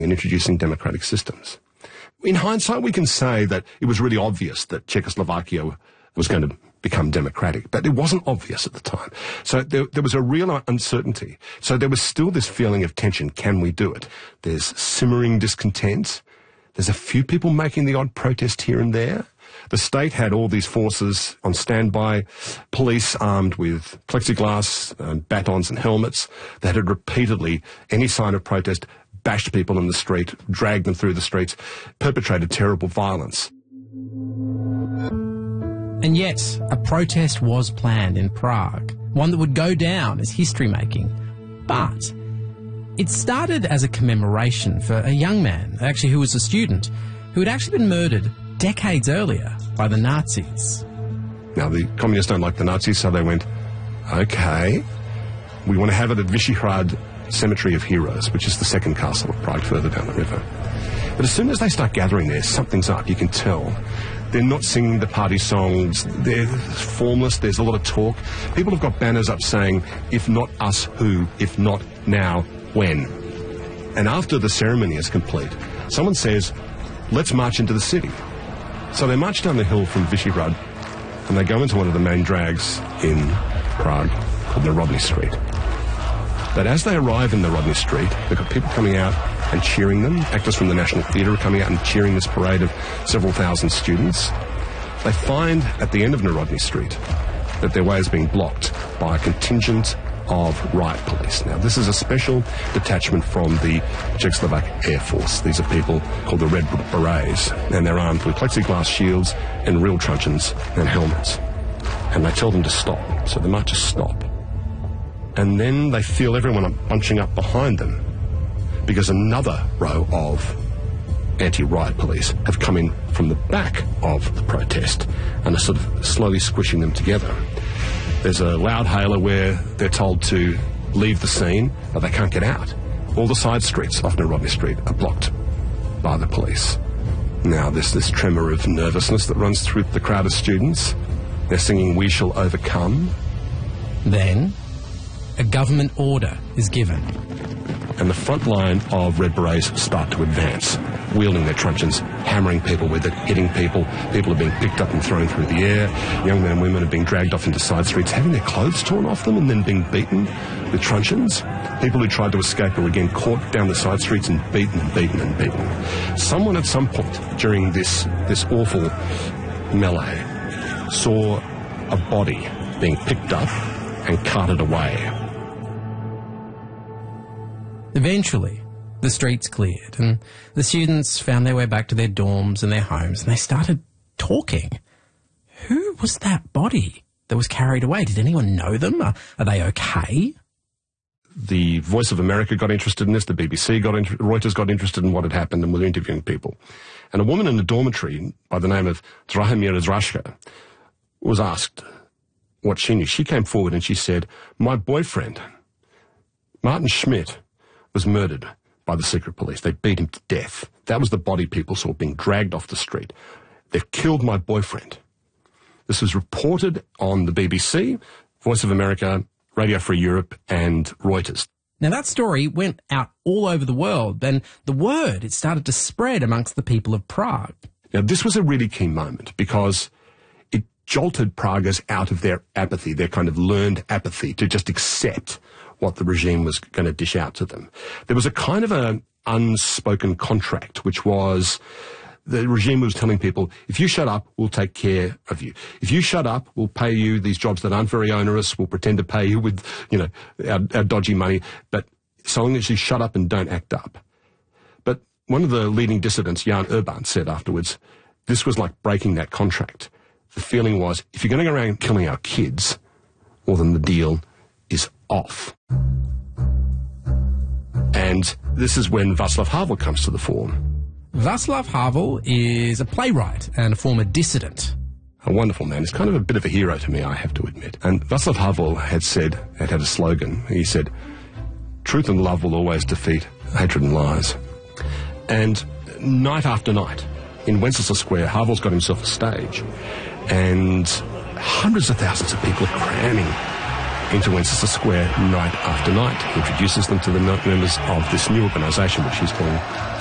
and introducing democratic systems. In hindsight, we can say that it was really obvious that Czechoslovakia was going to become democratic, but it wasn't obvious at the time. So there was a real uncertainty. So there was still this feeling of tension. Can we do it? There's simmering discontent. There's a few people making the odd protest here and there. The state had all these forces on standby, police armed with plexiglass, batons and helmets that had repeatedly, any sign of protest, bashed people in the street, dragged them through the streets, perpetrated terrible violence. And yet, a protest was planned in Prague, one that would go down as history-making. But it started as a commemoration for a young man, actually who was a student, who had actually been murdered decades earlier by the Nazis. Now, the communists don't like the Nazis, so they went, OK, we want to have it at Vyšehrad Cemetery of Heroes, which is the second castle of Prague further down the river. But as soon as they start gathering there, something's up, you can tell. They're not singing the party songs, they're formless, there's a lot of talk. People have got banners up saying, if not us, who? If not now, when? And after the ceremony is complete, someone says, let's march into the city. So they march down the hill from Vyšehrad, and they go into one of the main drags in Prague, called Narodny Street. But as they arrive in the Narodny Street, they've got people coming out and cheering them. Actors from the National Theatre are coming out and cheering this parade of several thousand students. They find at the end of Narodny Street that their way is being blocked by a contingent of riot police. Now, this is a special detachment from the Czechoslovak Air Force. These are people called the Red Berets, and they're armed with plexiglass shields and real truncheons and helmets. And they tell them to stop, so the marchers stop. And then they feel everyone bunching up behind them because another row of anti-riot police have come in from the back of the protest and are sort of slowly squishing them together. There's a loud hailer where they're told to leave the scene, but they can't get out. All the side streets off Narodny Street are blocked by the police. Now there's this tremor of nervousness that runs through the crowd of students. They're singing "We Shall Overcome." Then a government order is given. And the front line of Red Berets start to advance, wielding their truncheons, hammering people with it, hitting people. People are being picked up and thrown through the air. Young men and women are being dragged off into side streets, having their clothes torn off them and then being beaten with truncheons. People who tried to escape are again caught down the side streets and beaten and beaten and beaten. Someone at some point during this awful melee saw a body being picked up and carted away. Eventually, the streets cleared and the students found their way back to their dorms and their homes, and they started talking. Who was that body that was carried away? Did anyone know them? Are they okay? The Voice of America got interested in this, the BBC Reuters got interested in what had happened and were interviewing people. And a woman in a dormitory by the name of Drahomira Zrashka was asked what she knew. She came forward and she said, my boyfriend, Martin Schmidt, was murdered by the secret police. They beat him to death. That was the body people saw being dragged off the street. They've killed my boyfriend. This was reported on the BBC, Voice of America, Radio Free Europe, and Reuters. Now, that story went out all over the world, and the word, it started to spread amongst the people of Prague. Now, this was a really key moment because it jolted Praguers out of their apathy, their kind of learned apathy to just accept what the regime was going to dish out to them. There was a kind of an unspoken contract, which was the regime was telling people, if you shut up, we'll take care of you. If you shut up, we'll pay you these jobs that aren't very onerous. We'll pretend to pay you with, our dodgy money. But so long as you shut up and don't act up. But one of the leading dissidents, Jan Urban, said afterwards, this was like breaking that contract. The feeling was, if you're going to go around killing our kids, well, then the deal is off. And this is when Václav Havel comes to the fore. Václav Havel is a playwright and a former dissident. A wonderful man. He's kind of a bit of a hero to me, I have to admit. And Václav Havel had a slogan. He said, truth and love will always defeat hatred and lies. And night after night, in Wenceslas Square, Havel's got himself a stage, and hundreds of thousands of people are cramming into Wenceslas Square night after night. He introduces them to the members of this new organisation, which he's calling